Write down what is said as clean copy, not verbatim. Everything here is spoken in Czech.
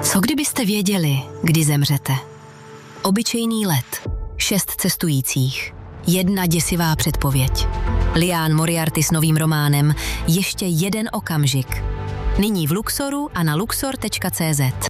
Co kdybyste věděli, kdy zemřete? Obyčejný let, 6 cestujících, 1 děsivá předpověď. Liane Moriarty s novým románem Ještě jeden okamžik. Nyní v Luxoru a na luxor.cz.